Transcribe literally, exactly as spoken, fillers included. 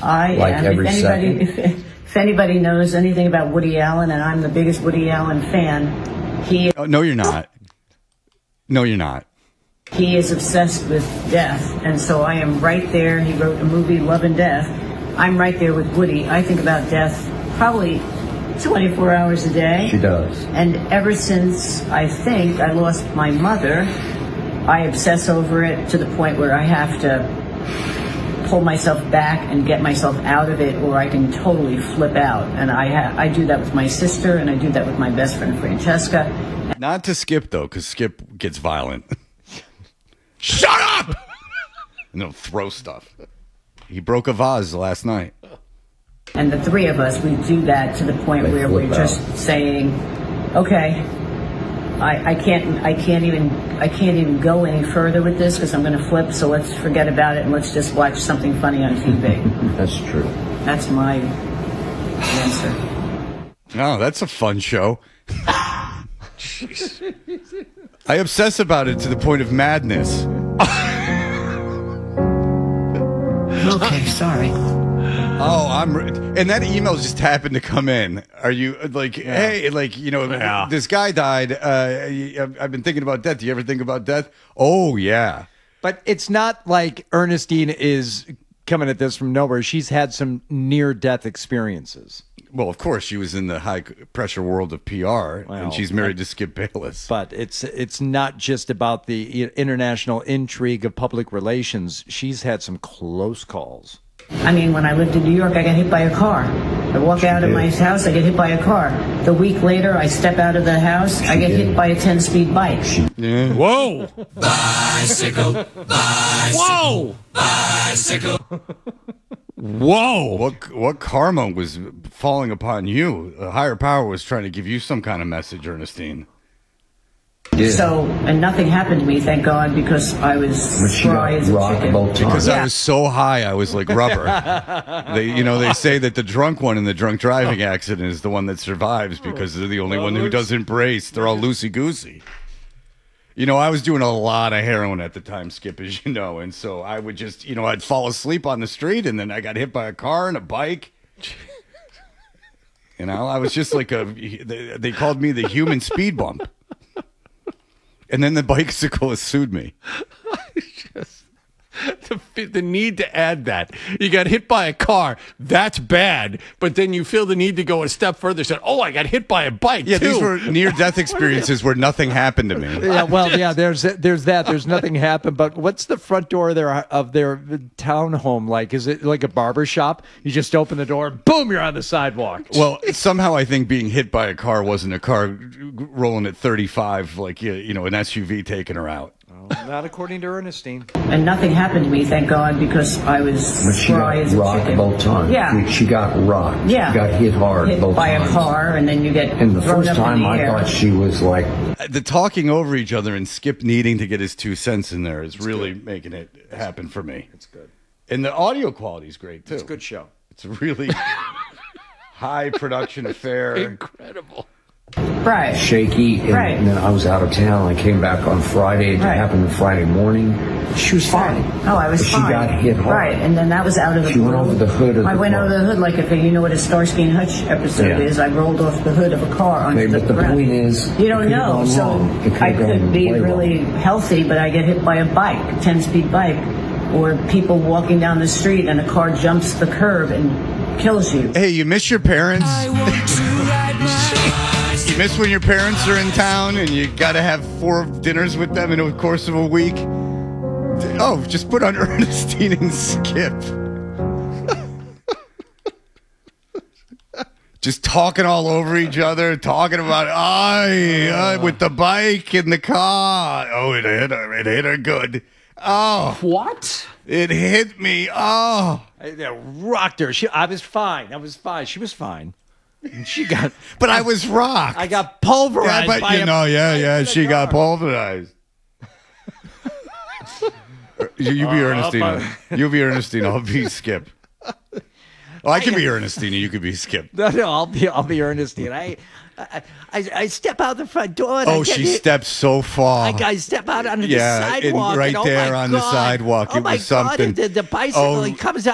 I like am. every if anybody, second? if, if anybody knows anything about Woody Allen, and I'm the biggest Woody Allen fan, he Oh, no, you're not. No, you're not. he is obsessed with death, and so I am right there. He wrote a movie, Love and Death. I'm right there with Woody. I think about death probably twenty-four hours a day. She does. And ever since I think I lost my mother, I obsess over it to the point where I have to pull myself back and get myself out of it, or I can totally flip out. And I ha- I do that with my sister, and I do that with my best friend Francesca. Not to Skip, though, because Skip gets violent. Shut up! And he'll throw stuff. He broke a vase last night. And the three of us, we do that to the point They where flip we're out. just saying, okay, I, I can't, I can't even, I can't even go any further with this because I'm going to flip. So let's forget about it and let's just watch something funny on T V. That's true. That's my answer. Oh, that's a fun show. Jeez. I obsess about it to the point of madness. Okay, sorry. Oh, I'm, re- and that email just happened to come in. Are you like, hey, like, you know, Yeah. this guy died. Uh, I've I've been thinking about death. Do you ever think about death? Oh, yeah. But it's not like Ernestine is coming at this from nowhere. She's had some near-death experiences. Well, of course, she was in the high pressure world of P R, Well, and she's married to Skip Bayless. But it's it's not just about the international intrigue of public relations. She's had some close calls. I mean, when I lived in New York, I got hit by a car. I walk out of my house, I get hit by a car. The week later, I step out of the house, I get hit by a ten-speed bike. Yeah. Whoa! Bicycle, bicycle, Whoa! bicycle. Whoa! What what karma was falling upon you? A higher power was trying to give you some kind of message, Ernestine. Yeah. So, and nothing happened to me, thank God, because I was But she spry got as a rocked chicken. both times. Because Yeah. I was so high, I was like rubber. they, you know, they say that the drunk one in the drunk driving accident is the one that survives because they're the only one who doesn't brace. They're all loosey goosey. You know, I was doing a lot of heroin at the time, Skip, as you know, and so I would just, you know, I'd fall asleep on the street, and then I got hit by a car and a bike. You know, I was just like a. They, they called me the human speed bump. And then the bicyclist sued me. The, the need to add that. You got hit by a car. That's bad. But then you feel the need to go a step further. Say, oh, I got hit by a bike, Yeah, too. these were near-death experiences where nothing happened to me. Yeah, well, yeah. There's there's that. There's nothing happened. But what's the front door of their of their townhome like? Is it like a barber shop? You just open the door, boom, you're on the sidewalk. Well, somehow I think being hit by a car wasn't a car rolling at thirty-five, like, you you know, an S U V taking her out. Well, not according to Ernestine. And nothing happened to me, thank God, because I was But she spry got as a rocked chicken. both times. Yeah. She got rocked. Yeah. She got hit hard Hit both by times. a car, and then you get And the thrown first up time in the I air. thought she was like, The talking over each other and Skip needing to get his two cents in there is really making it happen for me. It's good. And the audio quality is great, too. It's a good show. It's a really high production affair. Incredible. Right. shaky. And, Right. and then I was out of town. I came back on Friday. It Right. happened Friday morning. She was fine. Oh, I was But fine. She got hit hard. Right, and then that was out of the She blue. went over the hood of I the went car. over the hood like if you know what a Starsky and Hutch episode Yeah. is. I rolled off the hood of a car onto Okay, the but the ground. point is, you it don't could've know. gone So wrong. It could've I gone could be way really wrong. healthy, but I get hit by a bike, a ten-speed bike, or people walking down the street and a car jumps the curb and kills you. Hey, you miss your parents? You miss when your parents are in town and you got to have four dinners with them in the course of a week? Oh, just put on Ernestine and Skip. Just talking all over each other, talking about, I, uh, with the bike in the car. Oh, it hit her. It hit her good. Oh, What? it hit me. Oh. I, I rocked her. She, I was fine. I was fine. She was fine. And she got. But I was rocked. I got pulverized. Yeah, but by you a know, yeah, bike yeah, in the she got car. pulverized. you, you be Ernestina. You be Ernestina. I'll be Skip. Well, I can be Ernestina. You could be Skip. No, no, I'll be, I'll be Ernestine. I, I, I, I step out the front door. And I Oh, get she hit. stepped so far. I, I step out onto Yeah, the and sidewalk. right and, oh there my on the God, sidewalk, Oh it my was God, something. The, the bicycle Oh. he comes